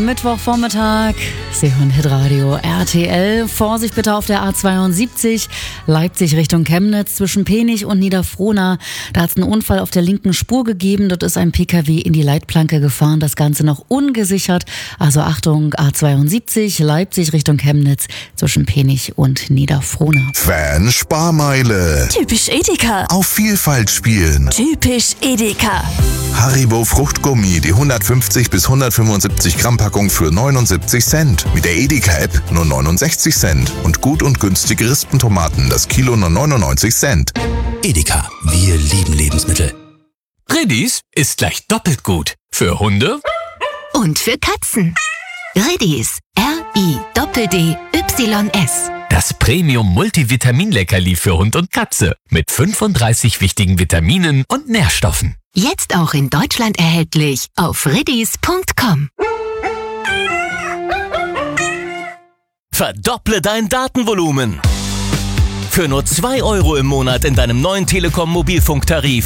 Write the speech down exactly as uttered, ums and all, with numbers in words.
Mittwochvormittag, Sie hören Hitradio R T L. Vorsicht bitte auf der A zweiundsiebzig, Leipzig Richtung Chemnitz zwischen Penich und Niederfrohna. Da hat es einen Unfall auf der linken Spur gegeben. Dort ist ein Pkw in die Leitplanke gefahren, das Ganze noch ungesichert. Also Achtung, A zweiundsiebzig, Leipzig Richtung Chemnitz zwischen Penich und Niederfrohna. Fan-Sparmeile. Typisch Edeka. Auf Vielfalt spielen. Typisch Edeka. Haribo Fruchtgummi, die hundertfünfzig bis hundertfünfundsiebzig Gramm Packung für neunundsiebzig Cent. Mit der Edeka-App nur neunundsechzig Cent. Und gut und günstige Rispentomaten, das Kilo nur neunundneunzig Cent. Edeka, wir lieben Lebensmittel. Riddies ist gleich doppelt gut. Für Hunde und für Katzen. Riddies, R I D D Y S. Das Premium-Multivitamin-Leckerli für Hund und Katze mit fünfunddreißig wichtigen Vitaminen und Nährstoffen. Jetzt auch in Deutschland erhältlich auf riddies punkt com. Verdopple dein Datenvolumen. Für nur zwei Euro im Monat in deinem neuen Telekom-Mobilfunktarif